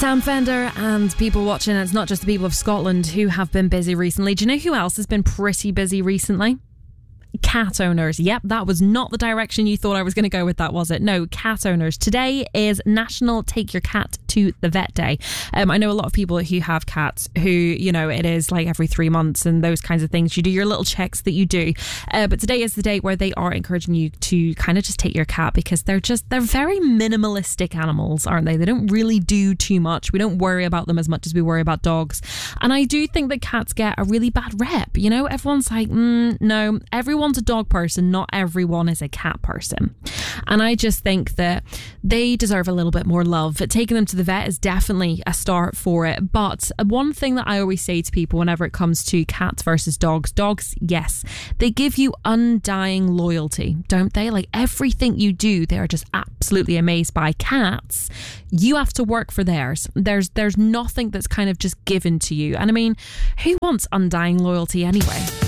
Sam Fender and people watching. It's not just the people of Scotland who have been busy recently. Do you know who else has been pretty busy recently? Cat owners. Yep, that was not the direction you thought I was going to go with that, was it? No, cat owners. Today is National Take Your Cat to the Vet Day. I know a lot of people who have cats who, you know, it is like every 3 months and those kinds of things. You do your little checks that you do. But today is the day where they are encouraging you to kind of just take your cat, because they're very minimalistic animals, aren't they? They don't really do too much. We don't worry about them as much as we worry about dogs. And I do think that cats get a really bad rep. You know, everyone's like, no, everyone's a dog person, not everyone is a cat person. And I just think that they deserve a little bit more love. Taking them to the vet is definitely a start for it. But one thing that I always say to people whenever it comes to cats versus dogs, yes, they give you undying loyalty, don't they? Like everything you do, they're just absolutely amazed by. Cats, you have to work for theirs. There's nothing that's kind of just given to you. And I mean, who wants undying loyalty anyway?